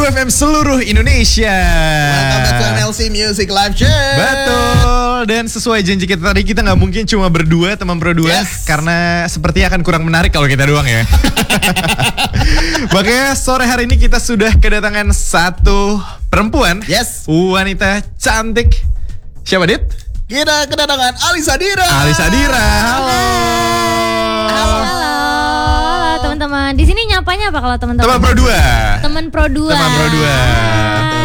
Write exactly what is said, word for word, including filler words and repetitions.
True F M seluruh Indonesia. Welcome back to M L C Music Live Check. Betul. Dan sesuai janji kita tadi, kita gak mungkin cuma berdua, teman Pro dua. Yes. Karena sepertinya akan kurang menarik kalau kita doang ya. Makanya sore hari ini kita sudah kedatangan satu perempuan. Yes. Wanita cantik. Siapa, Dit? Kita kedatangan Alisa Dira. Alisa Dira. Halo. Halo, halo teman-teman. Di sini nyapanya apa kalau teman-teman? Teman Pro dua. Teman Pro dua. Teman Pro dua.